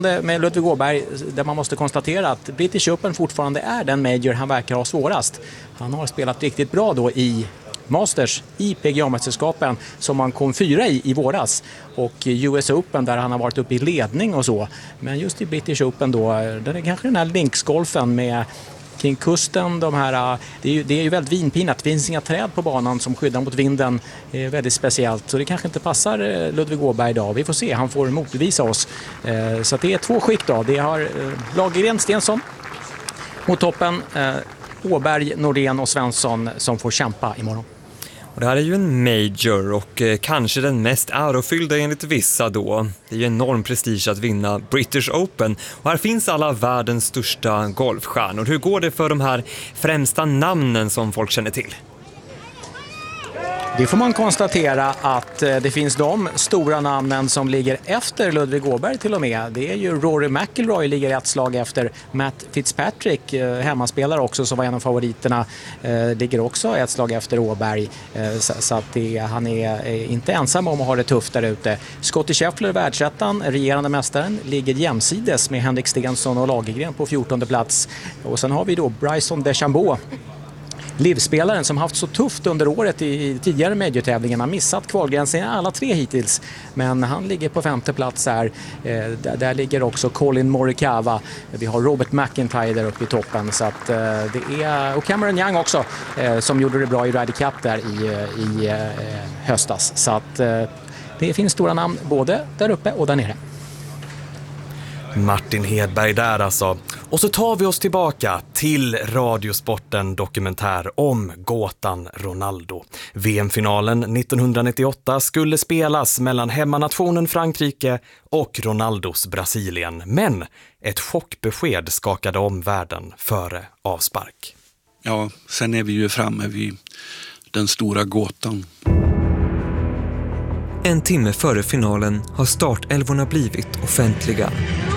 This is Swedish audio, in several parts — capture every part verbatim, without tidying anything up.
Med Ludvig Åberg, där man måste konstatera att British Open fortfarande är den major han verkar ha svårast. Han har spelat riktigt bra då i Masters i P G A-mästerskapen som han kom fyra i i våras, och U S Open där han har varit uppe i ledning och så. Men just i British Open då, där är kanske den här linksgolfen med kring kusten, de här, det är ju, det är ju väldigt vinpinat. Det finns inga träd på banan som skyddar mot vinden. Det är väldigt speciellt, så det kanske inte passar Ludvig Åberg idag. Vi får se, han får motbevisa oss. Så att det är två skikt då. Det har Lagergren, Stensson mot toppen, Åberg, Nordén och Svensson som får kämpa imorgon. Och det här är ju en major och eh, kanske den mest ärofyllda enligt vissa då. Det är ju enorm prestige att vinna British Open. Och här finns alla världens största golfstjärnor. Hur går det för de här främsta namnen som folk känner till? Det får man konstatera att det finns de stora namnen som ligger efter Ludvig Åberg till och med. Det är ju Rory McIlroy ligger ett slag efter. Matt Fitzpatrick, hemmaspelare också som var en av favoriterna, ligger också ett slag efter Åberg. Så att det, han är inte ensam om att ha det tufft där ute. Scottie Scheffler, världsettan, regerande mästaren, ligger jämsides med Henrik Stensson och Lagergren på fjortonde plats. Och sen har vi då Bryson DeChambeau, livsspelaren som haft så tufft under året i tidigare major-tävlingarna, missat kvalgränsen alla tre hittills, men han ligger på femte plats här. Eh, där, där ligger också Colin Morikawa, vi har Robert McIntyre där uppe i toppen, så att eh, det är, och Cameron Young också eh, som gjorde det bra i Ryder Cup där i, i eh, höstas, så att eh, det finns stora namn både där uppe och där nere. Martin Hedberg där alltså. Och så tar vi oss tillbaka till Radiosporten dokumentär om gåtan Ronaldo. V M-finalen nittonhundranittioåtta skulle spelas mellan hemmanationen Frankrike och Ronaldos Brasilien. Men ett chockbesked skakade om världen före avspark. Ja, sen är vi ju framme vid den stora gåtan. En timme före finalen har startelvorna blivit offentliga.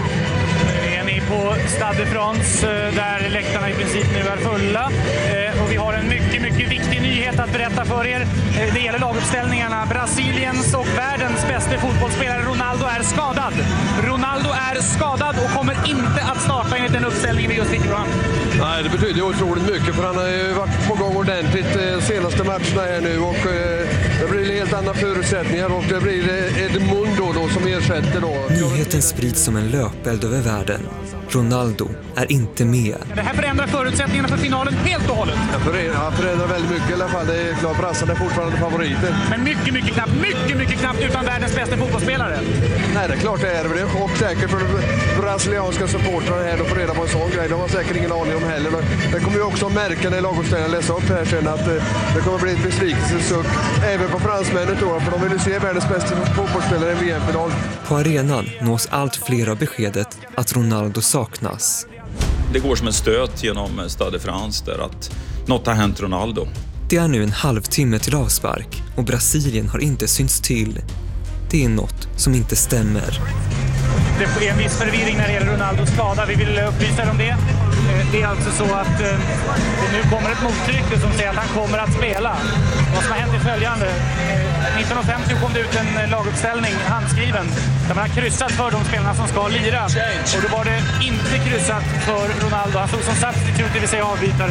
På Stade de France där läktarna i princip nu är fulla, och vi har en mycket, mycket viktig nyhet att berätta för er. Det gäller laguppställningarna. Brasiliens och världens bästa fotbollsspelare Ronaldo är skadad. Ronaldo är skadad och kommer inte att starta enligt den uppställningen vi just fick fram. Nej, det betyder otroligt mycket, för han har ju varit på gång ordentligt de senaste matcherna här nu, och det blir helt andra förutsättningar, och det blir Edmundo då som ersätter då. Nyheten sprids som en löpeld över världen. Ronaldo är inte med. Det här förändrar förutsättningarna för finalen helt och hållet. Ja, förändrar, förändrar väldigt mycket i alla fall. Det är klart, brassarna är fortfarande favoriter. Men mycket, mycket knappt, mycket, mycket knappt utan världens bästa fotbollsspelare. Nej, det är klart det är det. Och säkert för de brasilianska supportrarna här, de får reda på en sån grej. De har säkert ingen aning om heller. Det kommer vi också märka när laguppställningen läser upp här sen, att det kommer bli ett besvikelsesuck även på fransmännen då, för de vill ju se världens bästa fotbollsspelare i V M-final. På arenan nås allt fler av beskedet att Ronaldo saknas. Det går som en stöt genom Stade de France där att något har hänt Ronaldo. Det är nu en halvtimme till avspark och Brasilien har inte synts till. Det är något som inte stämmer. Det är en viss förvirring när det gäller Ronaldos skada. Vi vill upplysa er om det. Det är alltså så att det nu kommer ett mottryck som säger att han kommer att spela. Vad som har hänt är följande. nittonhundrafemtio kom det ut en laguppställning, handskriven, där man har kryssat för de spelarna som ska lira. Och då var det inte kryssat för Ronaldo. Han stod som substitute, det vill säga avbytare.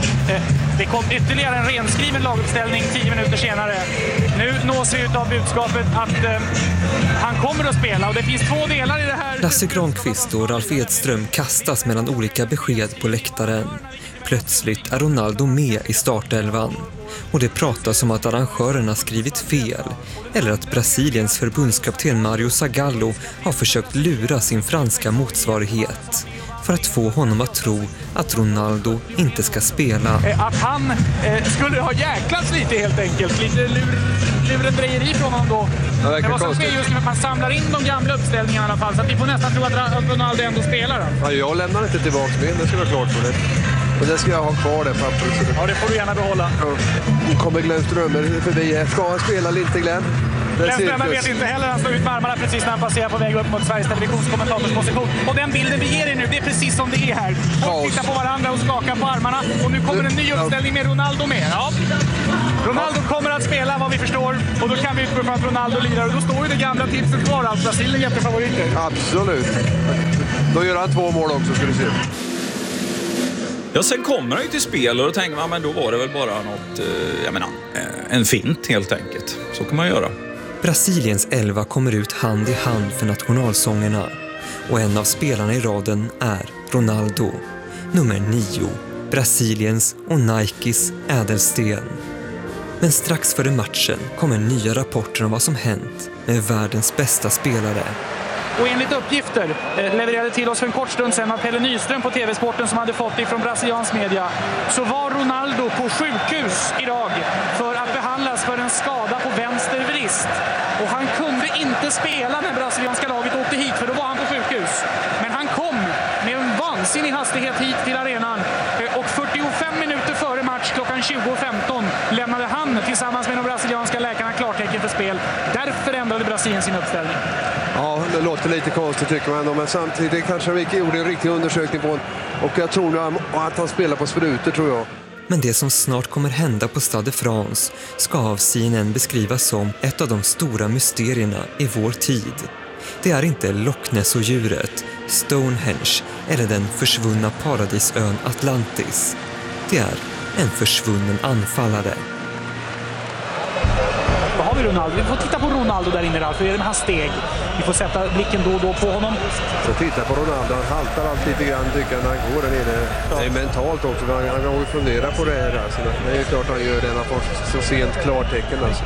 Det kom ytterligare en renskriven laguppställning tio minuter senare. Nu nås vi ut av budskapet att eh, han kommer att spela, och det finns två delar i det här. Lasse Granqvist och Ralf Edström kastas mellan olika besked på läktaren. Plötsligt är Ronaldo med i startelvan. Och det pratas om att arrangörerna skrivit fel, eller att Brasiliens förbundskapten Mario Zagallo har försökt lura sin franska motsvarighet för att få honom att tro att Ronaldo inte ska spela. Att han eh, skulle ha jäklats lite helt enkelt. Lite lur, lurendrejeri från honom då. Det, det vad som sker just nu är att man samlar in de gamla uppställningarna i alla fall. Så att vi får nästan tro att Ronaldo ändå spelar. Ja, jag lämnar inte tillbaka med, det ska vara klart för det. Och det ska jag ha kvar det pappret. Ja, det får du gärna behålla. Ja. Nu kommer Glenn Strömmer förbi här. Ska han spela eller inte, Glenn? Lennström vet inte heller, han står ut med armarna precis när han passerar på väg upp mot Sveriges Televisions kommentatorsposition. Och den bilden vi ger er nu, det är precis som det är här. Folk tittar på varandra och skakar på armarna. Och nu kommer en ny uppställning med Ronaldo med. Ja. Ronaldo kommer att spela vad vi förstår. Och då kan vi utgå från att Ronaldo lirar. Och då står ju det gamla tipset kvar. Alltså Brasilien jättefavoriter. Absolut. Då gör han två mål också, ska du se. Ja, sen kommer han ju till spel och då tänker man, men då var det väl bara något, jag menar, en fint helt enkelt. Så kan man göra. Brasiliens elva kommer ut hand i hand för nationalsångerna. Och en av spelarna i raden är Ronaldo. Nummer nio, Brasiliens och Nikes ädelsten. Men strax före matchen kommer nya rapporter om vad som hänt med världens bästa spelare. Och enligt uppgifter eh, levererade till oss för en kort stund sedan av Pelle Nyström på T V-sporten som hade fått det från brasiliansk media, så var Ronaldo på sjukhus idag för att behandlas för en skada på vänster vrist. Och han kunde inte spela när brasilianska laget åkte hit, för då var han på sjukhus. Men han kom med en vansinnig hastighet hit till arenan eh, och fyrtiofem minuter före match klockan tjugo femton lämnade han tillsammans med de brasilianska läkarna klartecken för spel. Därför ändrade Brasilien sin uppställning. Ja, det låter lite konstigt tycker man ändå, men samtidigt kanske Ricky gjorde en riktig undersökning på honom. Och jag tror nu att han spelar på sprutor, tror jag. Men det som snart kommer hända på Stade de France ska av C N N beskrivas som ett av de stora mysterierna i vår tid. Det är inte Loch Ness-djuret, Stonehenge eller den försvunna paradisön Atlantis. Det är en försvunnen anfallare. Då har vi Ronaldo. Vi får titta på Ronaldo där inne, för det är hans steg. Vi får sätta blicken då och då på honom. Så titta på Ronaldo, han haltar alltid lite grann tycker när han går där nere. Det är mentalt också, han, han har ju funderat på det här. Alltså. Det är klart han gör det, han har fått så sent klartecken. Alltså.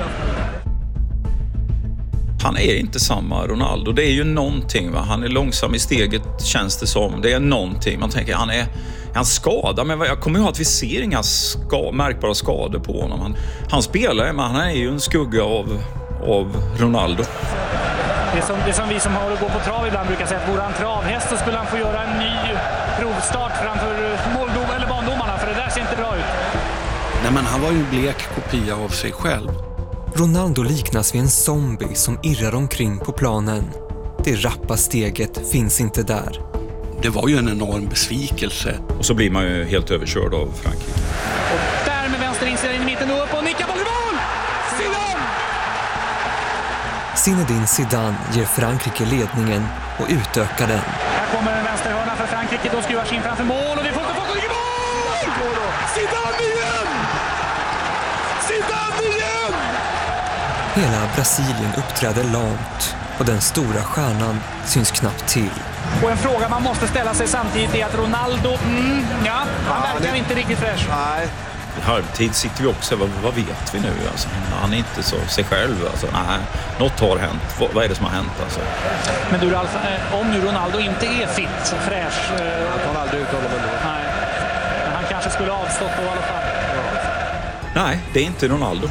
Han är inte samma Ronaldo. Det är ju någonting, va? Han är långsam i steget, känns det som. Det är någonting. Man tänker, han är, han skadar. Men jag kommer ihåg att vi ser inga ska, märkbara skador på honom. Han, han spelar, men han är ju en skugga av, av Ronaldo. Det är, som, det är som vi som har att gå på trav ibland brukar säga, att vore han travhäst så skulle han få göra en ny provstart framför måldom eller bandomarna. För det där ser inte bra ut. Nej, men han var ju en blek kopia av sig själv. Ronaldo liknas vid en zombie som irrar omkring på planen. Det rappa steget finns inte där. Det var ju en enorm besvikelse. Och så blir man ju helt överkörd av Frankrike. Och där med vänster insida in i mitten och upp och nickar boll i mål! Zidane! Zinedine Zidane ger Frankrike ledningen och utökar den. Här kommer en vänsterhörna för Frankrike. Då skruvas in framför mål och det får inte få gå i mål! Zidane igen! Zidane igen! Hela Brasilien uppträder lamt och den stora stjärnan syns knappt till. Och en fråga man måste ställa sig samtidigt är att Ronaldo, mm, ja, han Ja, verkar det... inte riktigt fräsch. Nej. I halvtid sitter vi också, vad, vad vet vi nu? Alltså, han är inte så sig själv. Alltså, nej, något har hänt. Vad, vad är det som har hänt? Alltså? Men du Ralf, om nu Ronaldo inte är fit, fräsch... Han tar aldrig ut honom ändå. Nej, men han kanske skulle ha avstått på i alla fall. Ja. Nej, det är inte Ronaldo.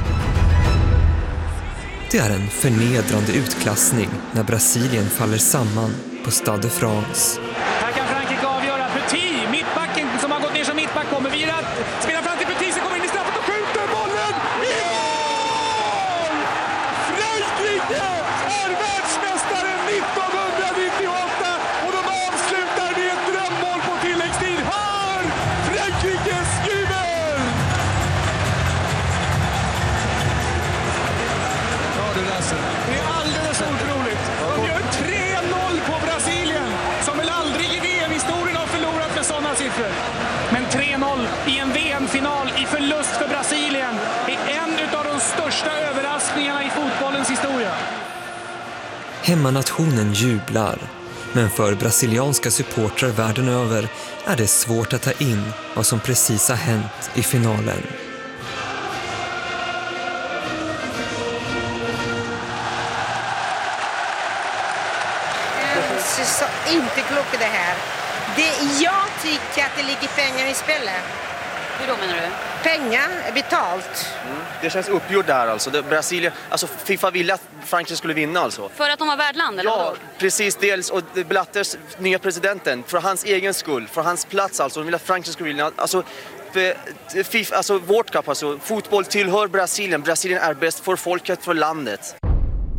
Det är en förnedrande utklassning när Brasilien faller samman på Stade de France. Här kan Frankrike avgöra. Petit, mittbacken som har gått ner som mittback, kommer via. Spelar fram till Petit som kommer in i straffet och skjuter bollen i mål! Frankrike är världsmästare nittonhundranittioåtta och de avslutar med ett drömmål på tilläggstid. Hör Frankrikes jubel! Det är alldeles otroligt. De gör tre noll på Brasilien, som väl aldrig i V M-historien har förlorat med sådana siffror. Men tre noll i en V M-final i förlust för Brasilien är en av de största överraskningarna i fotbollens historia. Hemmanationen jublar, men för brasilianska supportrar världen över är det svårt att ta in vad som precis har hänt i finalen. Så inte klokt det här. Det, jag tycker att det ligger pengar i spelet. Hur då menar du? Pengar är betalt. Mm. Det känns uppgjort där alltså. Det, Brasilien, alltså FIFA ville att Frankrike skulle vinna alltså. För att de var värdland eller Ja, vadå? precis dels. Och Blatters nya presidenten, för hans egen skull, för hans plats alltså. De ville att Frankrike skulle vinna. Alltså, för, FIFA, alltså vårt kapp alltså. Fotboll tillhör Brasilien. Brasilien är bäst för folket, för landet.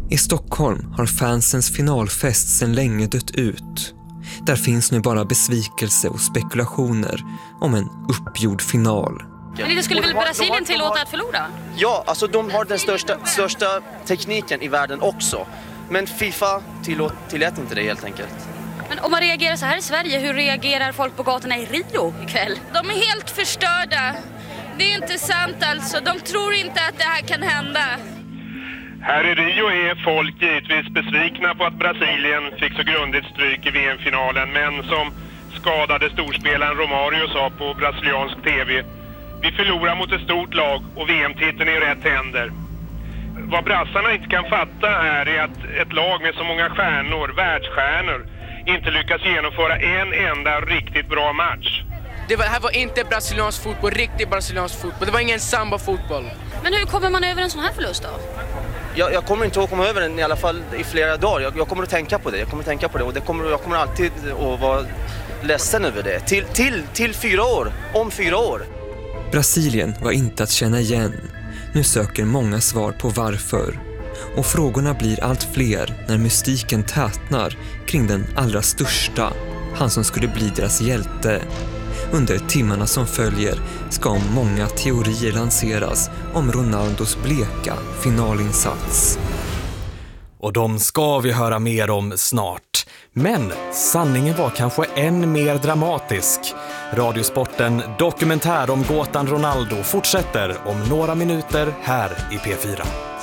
I Stockholm har fansens finalfest sedan länge dött ut. Där finns nu bara besvikelse och spekulationer om en uppgjord final. Men det skulle väl Brasilien tillåta att förlora? Ja, alltså de har den största, största tekniken i världen också. Men FIFA tillåt, tillät inte det helt enkelt. Men om man reagerar så här i Sverige, hur reagerar folk på gatorna i Rio ikväll? De är helt förstörda. Det är inte sant alltså. De tror inte att det här kan hända. Här i Rio är folk givetvis besvikna på att Brasilien fick så grundligt stryk i V M-finalen. Men som skadade storspelaren Romario sa på brasiliansk tv: vi förlorar mot ett stort lag och V M-titeln är i rätt händer. Vad brassarna inte kan fatta här är att ett lag med så många stjärnor, världsstjärnor, inte lyckas genomföra en enda riktigt bra match. Det var, här var inte brasiliansk fotboll, riktig brasiliansk fotboll. Det var ingen samba-fotboll. Men hur kommer man över en sån här förlust då? Jag, jag kommer inte att komma över den i alla fall i flera dagar. Jag, jag kommer att tänka på det. Jag kommer att tänka på det och det kommer, jag kommer alltid att vara ledsen över det. Till, till, till fyra år. Om fyra år. Brasilien var inte att känna igen. Nu söker många svar på varför. Och frågorna blir allt fler när mystiken tätnar kring den allra största. Han som skulle bli deras hjälte. Under timmarna som följer ska många teorier lanseras om Ronaldos bleka finalinsats. Och de ska vi höra mer om snart. Men sanningen var kanske än mer dramatisk. Radiosporten Dokumentär om gåtan Ronaldo fortsätter om några minuter här i P fyra.